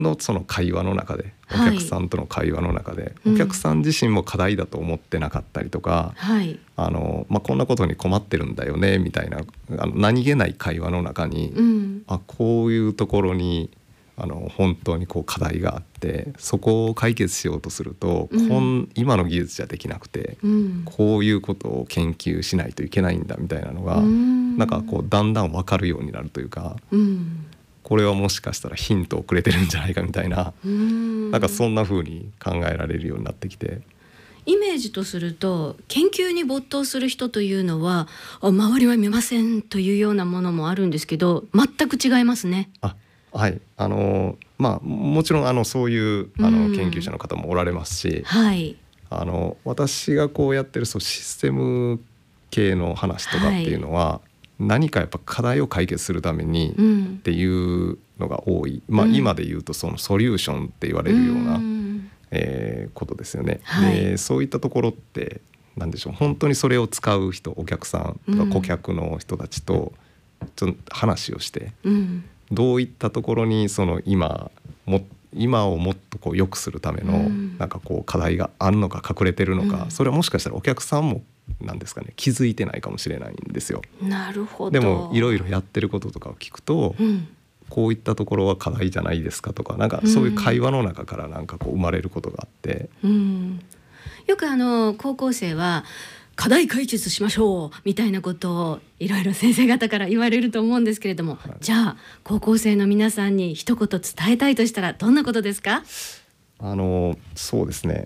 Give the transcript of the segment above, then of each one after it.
のその会話の中で、おはい客さんとの会話の中で、お客さん自身も課題だと思ってなかったりとか、 はい、 こんなことに困ってるんだよねみたいな何気ない会話の中に、こういうところに本当にこう課題があって、そこを解決しようとすると、今の技術じゃできなくて、こういうことを研究しないといけないんだみたいなのが、なんかこうだんだん分かるようになるというか、これはもしかしたらヒントをくれてるんじゃないかみたいな、なんかそんな風に考えられるようになってきて、 イメージとすると、研究に没頭する人というのは周りは見ませんというようなものもあるんですけど、全く違いますね。 はい、もちろんそういう研究者の方もおられますし、 はい、 私がこうやってるシステム系の話とかっていうのは、何かやっぱ課題を解決するためにっていうのが多い、今で言うとそのソリューションって言われるような、ことですよね。でそういったところって何でしょう、本当にそれを使う人、お客さんとか顧客の人たちとちょっと話をして、どういったところにその今をもっとこう良くするためのなんかこう課題があるのか隠れてるのか、それはもしかしたらお客さんもなんですかね、気づいてないかもしれないんですよ。 なるほど。 でもいろいろやってることとかを聞くと、こういったところは課題じゃないですかとか、なんかそういう会話の中からなんかこう生まれることがあって、 よく高校生は課題解決しましょうみたいなことをいろいろ先生方から言われると思うんですけれども、じゃあ高校生の皆さんに一言伝えたいとしたらどんなことですか？ そうですね、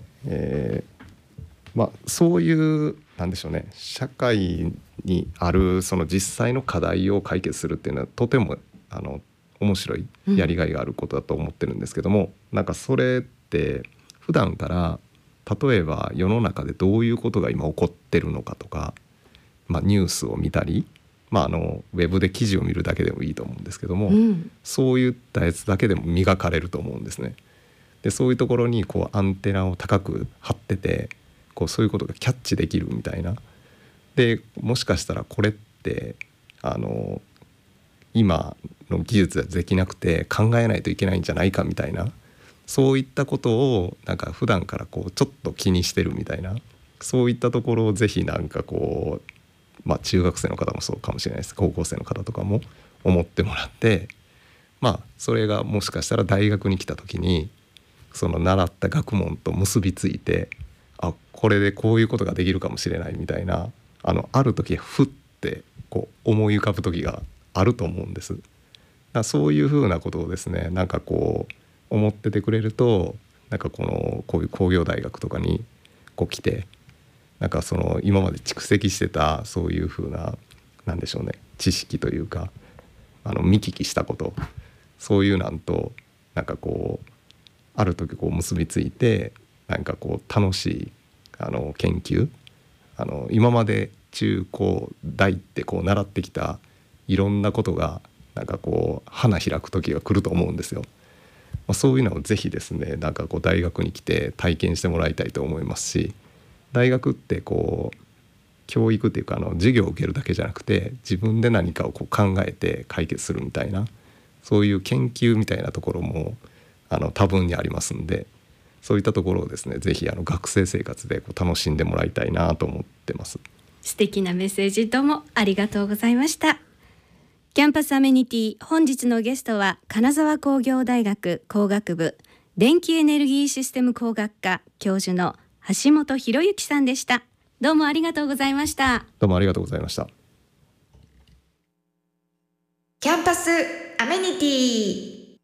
そういうなんでしょうね、社会にあるその実際の課題を解決するっていうのはとても面白いやりがいがあることだと思ってるんですけども、なんかそれって普段から例えば世の中でどういうことが今起こってるのかとか、ニュースを見たり、ウェブで記事を見るだけでもいいと思うんですけども、そういったやつだけでも磨かれると思うんですね。でそういうところにこうアンテナを高く張ってて、こうそういうことがキャッチできるみたいな。でもしかしたらこれって今の技術でできなくて考えないといけないんじゃないかみたいな、そういったことをなんか普段からこうちょっと気にしてるみたいな、そういったところをぜひなんかこう、中学生の方もそうかもしれないです、高校生の方とかも思ってもらって、それがもしかしたら大学に来た時にその習った学問と結びついて、これでこういうことができるかもしれないみたいな、ある時ふってこう思い浮かぶ時があると思うんです。だからそういうふうなことをですね、なんかこう思っててくれると、なんかこういう工業大学とかにこう来て、なんかその今まで蓄積してたそういうふうな、なんでしょうね、知識というか見聞きしたこと、そういうなんとなんかこうある時こう結びついて、なんかこう楽しい研究、今まで中高大ってこう習ってきたいろんなことがなんかこう花開く時が来ると思うんですよ。そういうのをぜひですね、なんかこう大学に来て体験してもらいたいと思いますし、大学ってこう教育っていうか授業を受けるだけじゃなくて、自分で何かをこう考えて解決するみたいな、そういう研究みたいなところも多分にありますんで、そういったところをですね、ぜひ学生生活でこう楽しんでもらいたいなと思ってます。 素敵なメッセージどうもありがとうございました。キャンパスアメニティ、本日のゲストは金沢工業大学工学部電気エネルギーシステム工学科教授の橋本博之さんでした。どうもありがとうございました。 どうもありがとうございました。 キャンパスアメニティ。